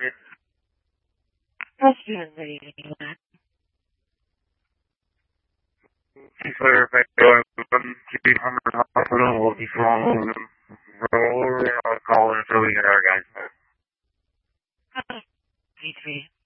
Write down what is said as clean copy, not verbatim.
Definitely. Clarify, going to hospital will be long. Roll, I'll call in so we get our guys. D3.